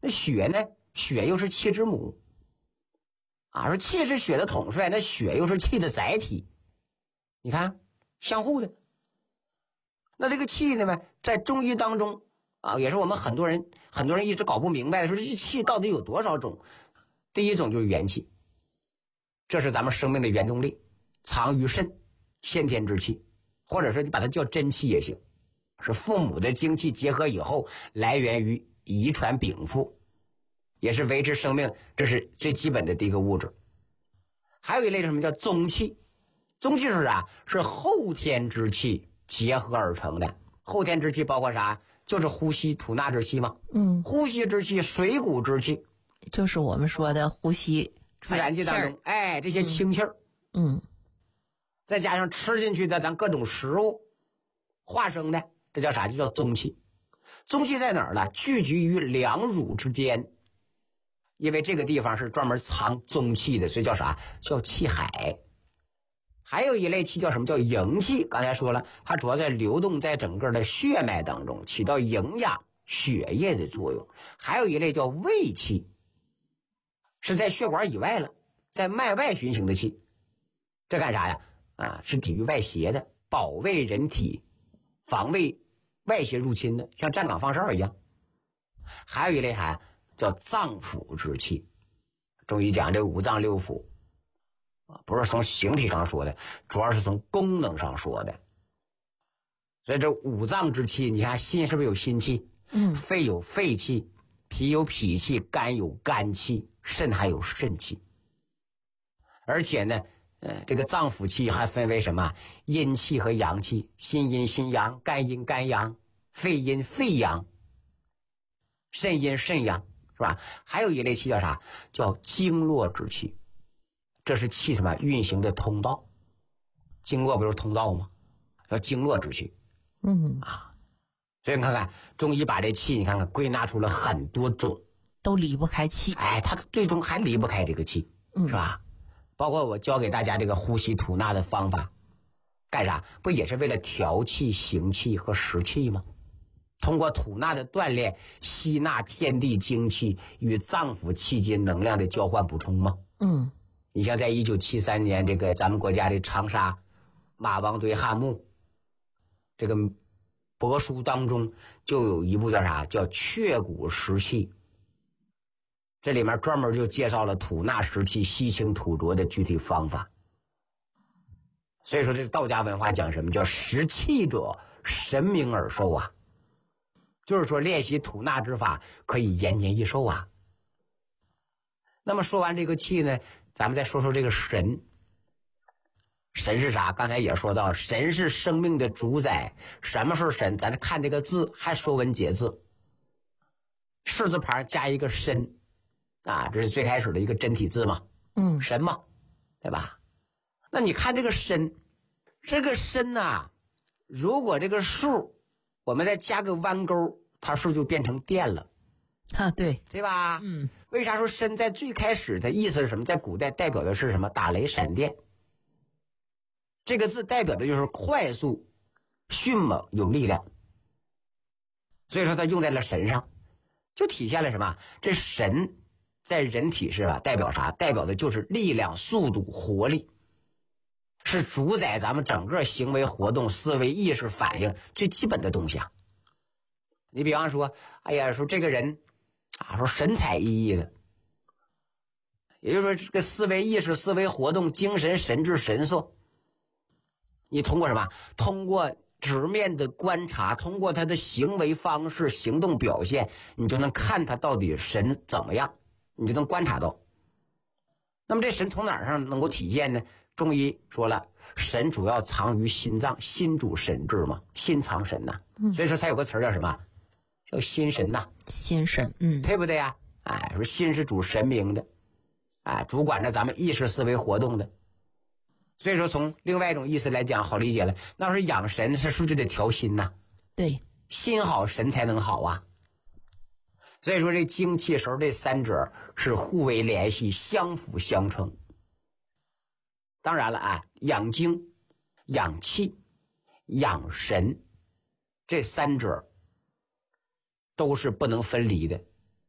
那血呢？血又是气之母啊，说气是血的统帅，那血又是气的载体，你看相互的。那这个气呢，在中医当中啊，也是我们很多人一直搞不明白的，说这气到底有多少种？第一种就是元气，这是咱们生命的原动力，藏于肾，先天之气，或者说你把它叫真气也行，是父母的精气结合以后来源于遗传禀赋，也是维持生命，这是最基本的第一个物质。还有一类什么叫宗气？宗气是啥？是后天之气结合而成的。后天之气包括啥？就是呼吸吐纳之气嘛。呼吸之气，水谷之气， 就是我们说的呼吸自然界当中，这些清气儿。再加上吃进去的咱各种食物化生的，这叫啥？就叫宗气。宗气在哪儿呢？聚集于两乳之间，因为这个地方是专门藏宗气的，所以叫啥？叫气海。还有一类气叫什么？叫营气。刚才说了，它主要在流动在整个的血脉当中，起到营养血液的作用。还有一类叫卫气，是在血管以外了，在脉外循行的气。这干啥呀？是抵御外邪的，保卫人体，防卫外邪入侵的，像站岗放哨一样。还有一类啥呀？叫脏腑之气。中医讲这五脏六腑，不是从形体上说的，主要是从功能上说的。所以这五脏之气，你看心是不是有心气？肺有肺气，脾有脾气，肝有肝气，肾还有肾气。而且呢，这个脏腑气还分为什么？阴气和阳气，心阴心阳，肝阴肝阳，肺阴肺阳，肾阴肾阳，是吧？还有一类气叫啥？叫经络之气。这是气什么运行的通道？经络不就是通道吗？叫经络之气。所以你看看中医把这气，你看看归纳出了很多种， 都离不开气。 它最终还离不开这个气，是吧？包括我教给大家这个呼吸吐纳的方法，干啥？不也是为了调气、行气和食气吗？通过吐纳的锻炼，吸纳天地精气与脏腑气机能量的交换补充吗？你像在1973年，这个咱们国家的长沙马王堆汉墓这个帛书当中，就有一部叫啥？叫确骨食气。这里面专门就介绍了吐纳食气、吸清吐浊的具体方法。所以说，这道家文化讲什么？叫食气者神明而寿啊，就是说练习吐纳之法可以延年益寿啊。那么说完这个气呢，咱们再说说这个神。神是啥？刚才也说到，神是生命的主宰。什么是神？咱看这个字，还说文解字，士字旁加一个身这是最开始的一个真体字嘛，神嘛，对吧？那你看这个身，这个身如果这个数我们再加个弯钩，它数就变成电了对吧？为啥说身在最开始的意思是什么？在古代代表的是什么？打雷闪电。这个字代表的就是快速、迅猛、有力量，所以说它用在了神上，就体现了什么？这神在人体是吧？代表啥？代表的就是力量、速度、活力，是主宰咱们整个行为活动、思维、意识、反应最基本的东西。你比方说，说这个人说神采奕奕的，也就是说这个思维、意识、思维活动、精神、神志、神速。你通过什么？通过直面的观察，通过他的行为方式、行动表现，你就能看他到底神怎么样，你就能观察到。那么这神从哪儿上能够体现呢？中医说了，神主要藏于心脏，心主神志嘛，心藏神所以说才有个词叫什么？叫心神心神， 对不对呀？说心是主神明的，主管着咱们意识思维活动的。所以说从另外一种意思来讲，好理解了，那是养神是不是就得调心对， 心好神才能好啊。所以说这精气神这三者是互为联系，相辅相成。当然了养精、养气、养神这三者都是不能分离的。